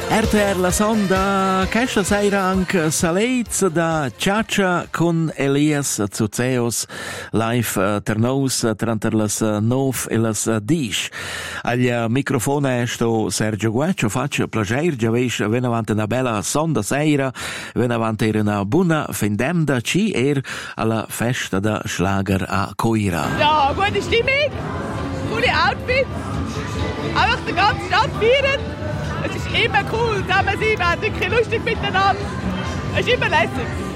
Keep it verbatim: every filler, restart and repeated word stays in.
R T R la sonda questa sera anche Salez da Ciaccia con Elias Zuzeos live ternos tranter las nov e las dish. Al microfono sto Sergio Guaccio, faccio piacere, già veis venavante una bella sonda sera, venavante una buona findemda ci er alla festa da Schlager a Coira. Ja, gute Stimmung, coole Outfits, einfach die ganze Stadt feiern. Es ist immer cool, da man sieht, wir haben wirklich lustig miteinander. Es ist immer lässig.